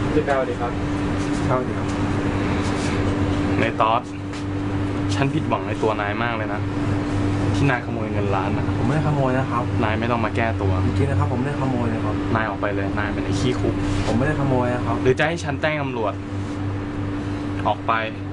พี่แปลดีครับเข้าดีครับในตอสฉันผิดหวังในตัวนายมากเลยนะที่นายขโมยเงินล้านนะผมไม่ได้ขโมยนะครับนายไม่ต้องมาแก้ตัวจริงๆนะครับผมไม่ได้ขโมยนะครับนายออกไปเลยนายเป็นไอ้ขี้คุกผมไม่ได้ขโมยนะครับหรือจะให้ฉันแจ้งตำรวจออกไป